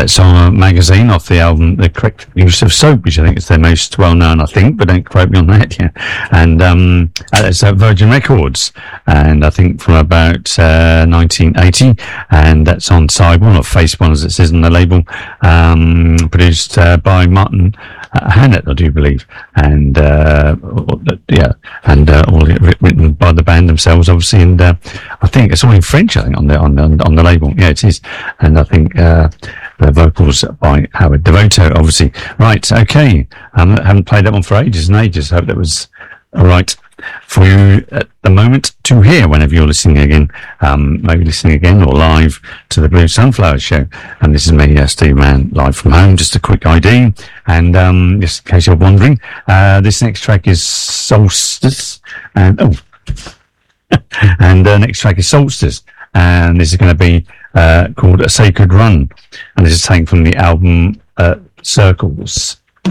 That's on a magazine off the album The Correct Use of Soap, which I think is their most well-known, I think, but don't quote me on that. Yeah. And that's Virgin Records, and I think from about 1980, and that's on side one, or face one as it says on the label, produced by Martin Hannett, I do believe, and all written by the band themselves, obviously, and I think it's all in French, I think, on the label. Yeah, it is, and I think the vocals by Howard Devoto, obviously. Right, okay. Haven't played that one for ages and ages. Hope that was all right for you at the moment to hear whenever you're listening again, maybe listening again or live to the Blue Sunflower Show. And this is me, Steve Mann, live from home. Just a quick ID, and just in case you're wondering, this next track is Solstice, and and next track is Solstice, and this is going to be called A Sacred Run, and this is taken from the album Circles.